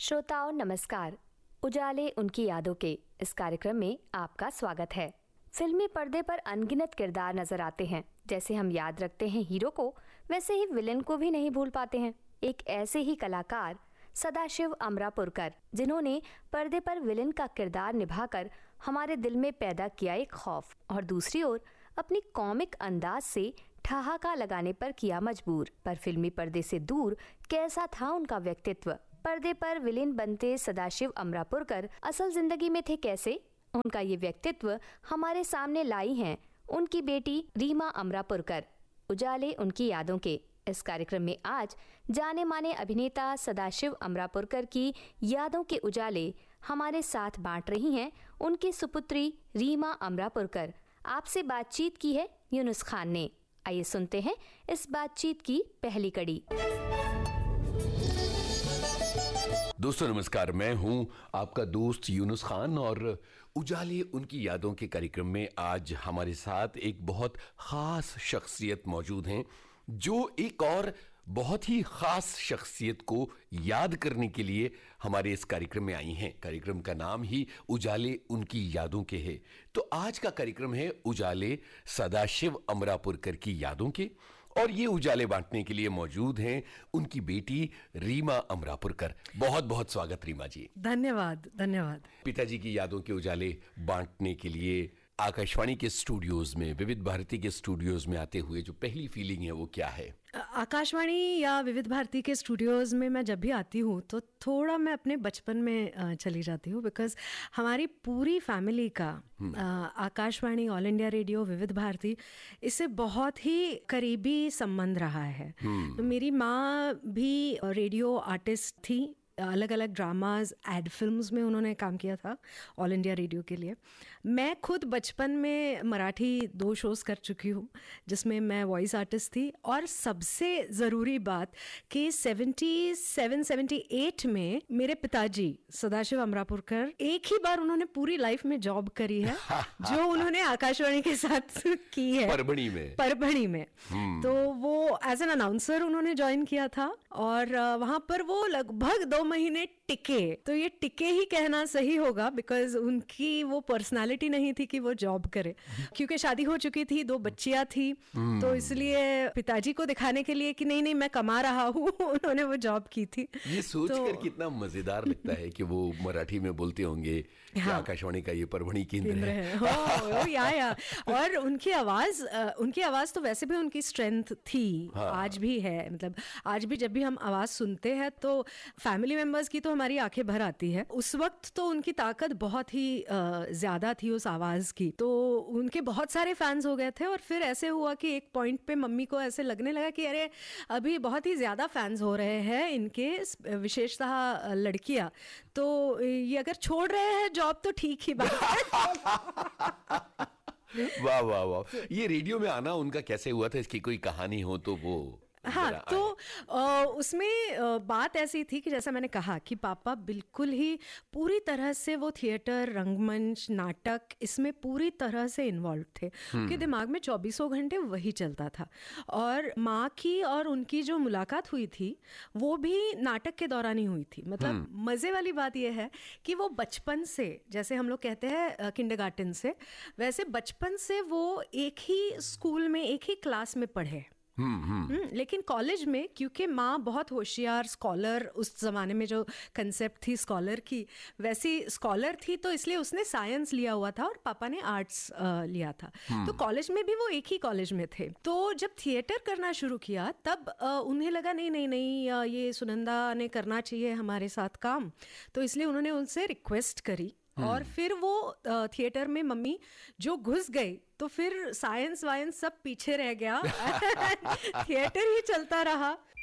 श्रोताओं नमस्कार। उजाले उनकी यादों के इस कार्यक्रम में आपका स्वागत है। फिल्मी पर्दे पर अनगिनत किरदार नजर आते हैं। जैसे हम याद रखते हैं हीरो को, वैसे ही विलेन को भी नहीं भूल पाते हैं। एक ऐसे ही कलाकार सदाशिव अमरापुरकर, जिन्होंने पर्दे पर विलेन का किरदार निभाकर हमारे दिल में पैदा किया एक खौफ, और दूसरी ओर अपनी कॉमिक अंदाज से ठहाका लगाने पर किया मजबूर। पर फिल्मी पर्दे से दूर कैसा था उनका व्यक्तित्व? पर्दे पर विलेन बनते सदाशिव अमरापुरकर असल जिंदगी में थे कैसे? उनका ये व्यक्तित्व हमारे सामने लाई हैं उनकी बेटी रीमा अमरापुरकर। उजाले उनकी यादों के इस कार्यक्रम में आज जाने माने अभिनेता सदाशिव अमरापुरकर की यादों के उजाले हमारे साथ बांट रही हैं उनकी सुपुत्री रीमा अमरापुरकर। आपसे बातचीत की है यूनुस खान ने। आइए सुनते हैं इस बातचीत की पहली कड़ी। दोस्तों नमस्कार, मैं हूं आपका दोस्त यूनुस खान और उजाले उनकी यादों के कार्यक्रम में आज हमारे साथ एक बहुत खास शख्सियत मौजूद हैं, जो एक और बहुत ही खास शख्सियत को याद करने के लिए हमारे इस कार्यक्रम में आई हैं। कार्यक्रम का नाम ही उजाले उनकी यादों के है। तो आज का कार्यक्रम है उजाले सदाशिव अमरापुरकर की यादों के, और ये उजाले बांटने के लिए मौजूद हैं उनकी बेटी रीमा अमरापुरकर। बहुत बहुत स्वागत रीमा जी। धन्यवाद धन्यवाद। पिताजी की यादों के उजाले बांटने के लिए आकाशवाणी के स्टूडियोज में, विविध भारती के स्टूडियोज में आते हुए जो पहली फीलिंग है वो क्या है? आकाशवाणी या विविध भारती के स्टूडियोज़ में मैं जब भी आती हूँ तो थोड़ा मैं अपने बचपन में चली जाती हूँ, बिकॉज हमारी पूरी फैमिली का आकाशवाणी, ऑल इंडिया रेडियो, विविध भारती, इससे बहुत ही करीबी संबंध रहा है। तो मेरी माँ भी रेडियो आर्टिस्ट थी, अलग अलग ड्रामाज, एड फिल्म्स में उन्होंने काम किया था ऑल इंडिया रेडियो के लिए। मैं खुद बचपन में मराठी 2 शोज़ कर चुकी हूँ जिसमें मैं वॉइस आर्टिस्ट थी। और सबसे ज़रूरी बात कि 77-78 में मेरे पिताजी सदाशिव अमरापुरकर एक ही बार उन्होंने पूरी लाइफ में जॉब करी है जो उन्होंने आकाशवाणी के साथ की है, परभणी में। तो वो एज एन अनाउंसर उन्होंने ज्वाइन किया था और वहाँ पर वो लगभग 2 महीने टिके। तो ये टिके ही कहना सही होगा, बिकॉज उनकी वो पर्सनालिटी नहीं थी कि वो जॉब करे, क्योंकि शादी हो चुकी थी, 2 बच्चियां थी। तो इसलिए पिताजी को दिखाने के लिए कि नहीं नहीं मैं कमा रहा हूँ, उन्होंने वो जॉब की थी। ये सोचकर कितना मजेदार लगता है कि वो मराठी में बोलते होंगे कि आकाशवाणी का ये परभणी केंद्र है। या और उनकी आवाज तो वैसे भी उनकी स्ट्रेंथ थी, आज भी है। मतलब आज भी जब भी हम आवाज सुनते हैं तो फैमिली मेंबर्स की तो हमारी आंखें भर आती है। उस वक्त तो उनकी ताकत बहुत ही ज्यादा थी उस आवाज की, तो उनके बहुत सारे फैंस हो गए थे। और फिर ऐसे हुआ कि एक पॉइंट पे मम्मी को ऐसे लगने लगा कि अरे अभी बहुत ही ज्यादा फैंस हो रहे हैं इनके, विशेषतः लड़कियां, तो ये अगर छोड़ रहे हैं जॉब तो ठीक ही बात है। वाह वाह वाह। ये रेडियो में आना उनका कैसे हुआ था, इसकी कोई कहानी हो तो वो? हाँ, तो उसमें बात ऐसी थी कि जैसा मैंने कहा कि पापा बिल्कुल ही पूरी तरह से वो थिएटर, रंगमंच, नाटक, इसमें पूरी तरह से इन्वॉल्व थे। उनके दिमाग में 24 घंटे वही चलता था। और माँ की और उनकी जो मुलाकात हुई थी वो भी नाटक के दौरान ही हुई थी। मतलब मज़े वाली बात यह है कि वो बचपन से, जैसे हम लोग कहते हैं किंडरगार्टन से, वैसे बचपन से वो एक ही स्कूल में, एक ही क्लास में पढ़े। लेकिन कॉलेज में, क्योंकि माँ बहुत होशियार स्कॉलर, उस जमाने में जो कंसेप्ट थी स्कॉलर की, वैसी स्कॉलर थी, तो इसलिए उसने साइंस लिया हुआ था और पापा ने आर्ट्स लिया था। तो कॉलेज में भी वो एक ही कॉलेज में थे। तो जब थिएटर करना शुरू किया तब उन्हें लगा नहीं नहीं नहीं, ये सुनंदा ने करना चाहिए हमारे साथ काम। तो इसलिए उन्होंने उनसे रिक्वेस्ट करी और फिर वो थिएटर में मम्मी जो घुस गई, तो फिर साइंस वाइंस सब पीछे रह गया। थिएटर ही चलता रहा।